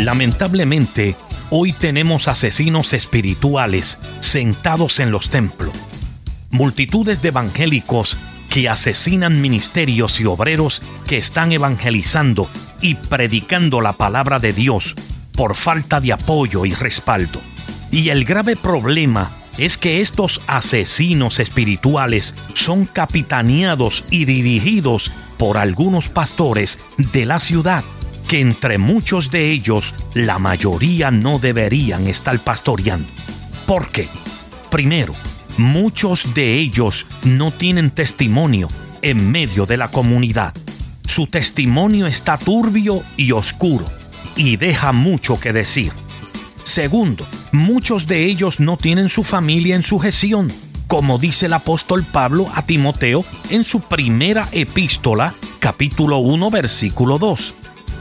Lamentablemente, hoy tenemos asesinos espirituales sentados en los templos. Multitudes de evangélicos que asesinan ministerios y obreros que están evangelizando y predicando la palabra de Dios por falta de apoyo y respaldo. Y el grave problema es que estos asesinos espirituales son capitaneados y dirigidos por algunos pastores de la ciudad, que entre muchos de ellos, la mayoría no deberían estar pastoreando. ¿Por qué? Primero, muchos de ellos no tienen testimonio en medio de la comunidad. Su testimonio está turbio y oscuro y deja mucho que decir. Segundo, muchos de ellos no tienen su familia en sujeción, como dice el apóstol Pablo a Timoteo en su primera epístola, capítulo 1, versículo 2.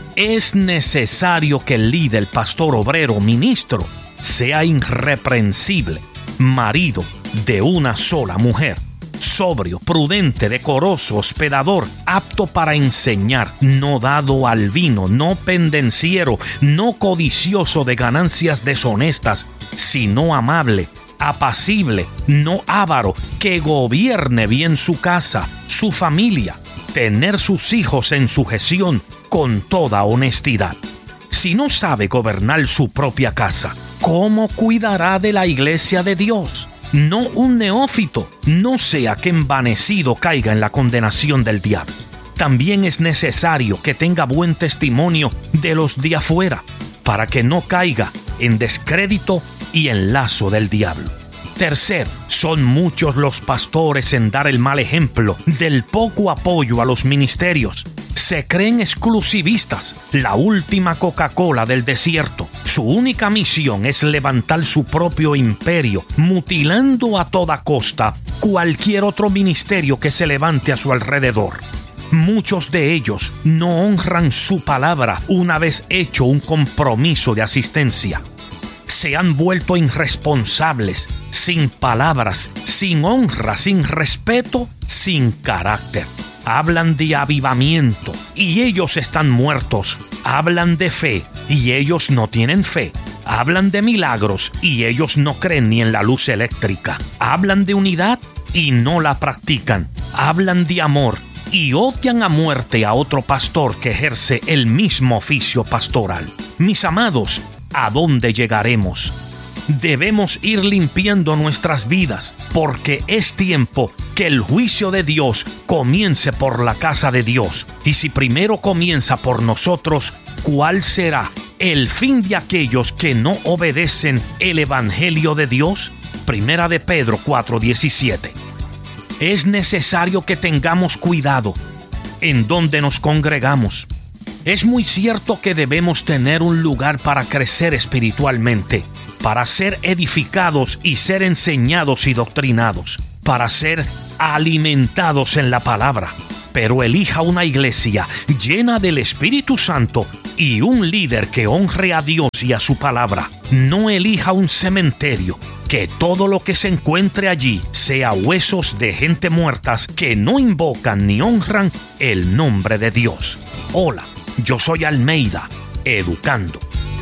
Es necesario que el líder, pastor, obrero, ministro, sea irreprensible, marido de una sola mujer, sobrio, prudente, decoroso, hospedador, apto para enseñar, no dado al vino, no pendenciero, no codicioso de ganancias deshonestas, sino amable, apacible, no avaro, que gobierne bien su casa, su familia, tener sus hijos en sujeción con toda honestidad. Si no sabe gobernar su propia casa, ¿cómo cuidará de la iglesia de Dios? No un neófito, no sea que envanecido caiga en la condenación del diablo. También es necesario que tenga buen testimonio de los de afuera, para que no caiga en descrédito y en lazo del diablo. Tercero, son muchos los pastores en dar el mal ejemplo del poco apoyo a los ministerios. Se creen exclusivistas, la última Coca-Cola del desierto. Su única misión es levantar su propio imperio, mutilando a toda costa cualquier otro ministerio que se levante a su alrededor. Muchos de ellos no honran su palabra una vez hecho un compromiso de asistencia. Se han vuelto irresponsables, sin palabras, sin honra, sin respeto, sin carácter. Hablan de avivamiento y ellos están muertos. Hablan de fe y ellos no tienen fe. Hablan de milagros y ellos no creen ni en la luz eléctrica. Hablan de unidad y no la practican. Hablan de amor y odian a muerte a otro pastor que ejerce el mismo oficio pastoral. Mis amados, ¿a dónde llegaremos? Debemos ir limpiando nuestras vidas, porque es tiempo que el juicio de Dios comience por la casa de Dios. Y si primero comienza por nosotros, ¿cuál será el fin de aquellos que no obedecen el evangelio de Dios? Primera de Pedro 4:17. Es necesario que tengamos cuidado en donde nos congregamos. Es muy cierto que debemos tener un lugar para crecer espiritualmente, para ser edificados y ser enseñados y doctrinados, para ser alimentados en la palabra. Pero elija una iglesia llena del Espíritu Santo y un líder que honre a Dios y a su palabra. No elija un cementerio, que todo lo que se encuentre allí sea huesos de gente muertas que no invocan ni honran el nombre de Dios. Hola, yo soy Almeida, educando.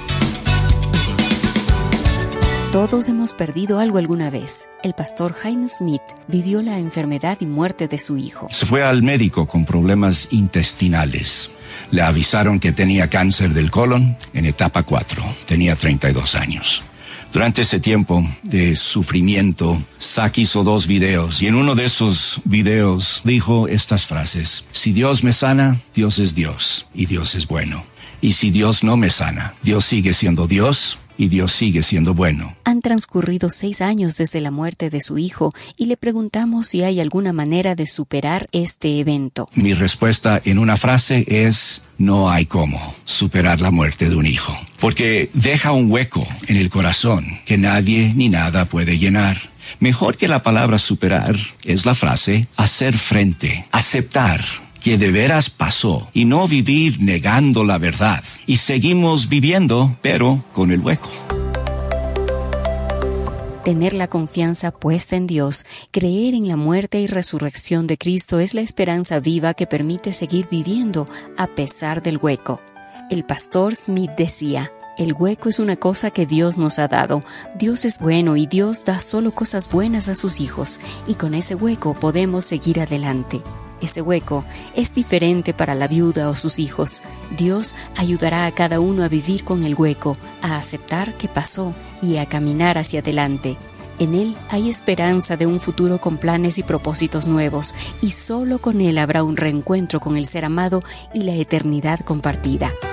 Todos hemos perdido algo alguna vez. El pastor Jaime Smith vivió la enfermedad y muerte de su hijo. Se fue al médico con problemas intestinales. Le avisaron que tenía cáncer del colon en etapa 4. Tenía 32 años. Durante ese tiempo de sufrimiento, Zach hizo 2 videos y en uno de esos videos dijo estas frases: si Dios me sana, Dios es Dios y Dios es bueno. Y si Dios no me sana, Dios sigue siendo Dios y Dios sigue siendo bueno. Han transcurrido 6 años desde la muerte de su hijo y le preguntamos si hay alguna manera de superar este evento. Mi respuesta en una frase es: no hay cómo superar la muerte de un hijo, porque deja un hueco en el corazón que nadie ni nada puede llenar. Mejor que la palabra superar es la frase hacer frente, aceptar que de veras pasó y no vivir negando la verdad. Y seguimos viviendo, pero con el hueco. Tener la confianza puesta en Dios, creer en la muerte y resurrección de Cristo es la esperanza viva que permite seguir viviendo a pesar del hueco. El pastor Smith decía: El hueco es una cosa que Dios nos ha dado. Dios es bueno y Dios da solo cosas buenas a sus hijos, y con ese hueco podemos seguir adelante. Ese hueco es diferente para la viuda o sus hijos. Dios ayudará a cada uno a vivir con el hueco, a aceptar que pasó y a caminar hacia adelante. En Él hay esperanza de un futuro con planes y propósitos nuevos, y solo con Él habrá un reencuentro con el ser amado y la eternidad compartida.